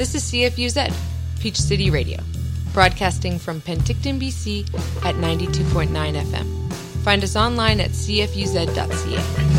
This is CFUZ, Peach City Radio, broadcasting from Penticton, BC at 92.9 FM. Find us online at cfuz.ca.